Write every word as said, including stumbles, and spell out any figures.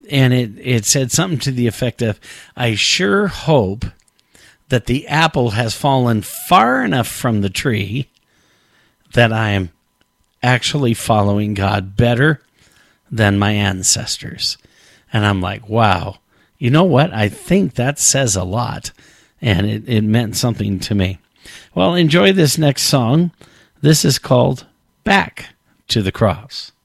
and it, it said something to the effect of, I sure hope that the apple has fallen far enough from the tree that I am actually following God better than my ancestors. And I'm like, wow, you know what? I think that says a lot, and it, it meant something to me. Well, enjoy this next song. This is called Back to the Cross.